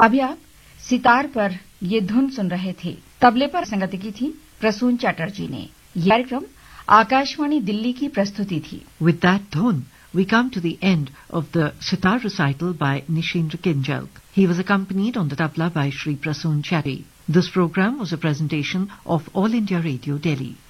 अभी आप सितार पर ये धुन सुन रहे थे। तबले पर संगति की थी प्रसून चैटर्जी ने। ये कार्यक्रम आकाशवाणी दिल्ली की प्रस्तुति थी। With that dhun, we come to the end of the sitar recital by Nishindra Kinjalk. He was accompanied on the tabla by Shri Prasoon Chatterjee. This program was a presentation of All India Radio, Delhi.